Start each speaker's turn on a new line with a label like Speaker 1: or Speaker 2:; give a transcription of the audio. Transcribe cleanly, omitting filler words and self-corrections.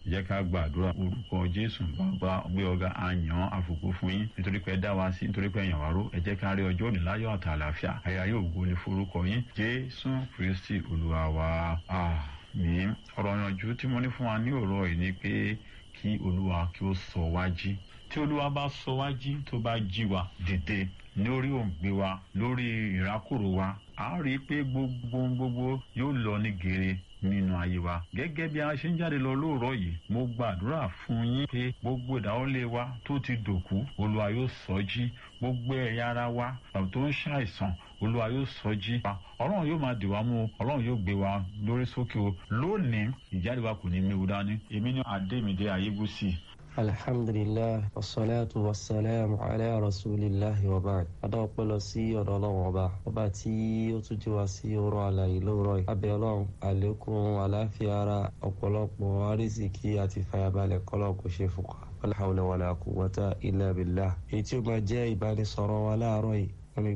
Speaker 1: jẹ́ ká gbàdúrà. Orúkọ Jésù bàbá gbé ọ̀gá àyàn àfòkò fún yín nítorí pé ẹ dá wa sí, nítorí pé ẹ̀yàn wá ró. Ẹ jẹ́ ká rí ọjọ́ òní láyọ̀ àti àlàáfíà. Àyà yóò gbó ní forúkọ yín Jésù Kristi Olúwa wa. Àmín. Ọ̀rọ̀ ìyànjú tí mo ní fún wa ní òrọ̀ yìí ni pé kí Olúwa kí ó sọ wá jí. Tí Olúwa bá sọ wá jí, tó bá jí wa dìde lórí òǹgbẹ wa, lórí ìrákòrò wa, a rí i pé gbogbo yóò lọ ní gèrè nínú ayé wa. Gẹ́gẹ́ bí a ṣe ń jáde lọ lóòrọ̀ yìí, mo gbàdúrà fún yín pé gbogbo ìdáwọ́lé wa tó ti dòkú, Olúwa yóò sọ jí. Gbogbo ẹ̀yà ara wa tó ń ṣàìsàn, Olúwa yóò sọ jí. Ọlọ́run yóò máa dì wá mú, Ọlọ́run yóò gbé wa lórí sókè o. Lónìí ìjáde wa kò ní méwu dání. Èmi ní Adémídé Ayébùsì.
Speaker 2: Alhamdulillah, wassalatu wassalamu ala rasulillahi wa ba'd. Adọ́pẹ́ lọ sí ọ̀dọ̀ Ọlọ́run ọba tí ó tún jí wa sí ọ̀rọ̀ àlàyé lóòrọ̀ yìí. Abẹ́ Ọlọ́run àlékún àlàáfíà ara, ọ̀pọ̀lọpọ̀ àrísìkí àti fàyàbalẹ̀ kọ́lọ̀ kò ṣe fún wa. Wala hawla wala quwwata illa billah. Èyí tí ó máa jẹ́ ìbánisọ̀rọ̀ wa láàárọ̀ yìí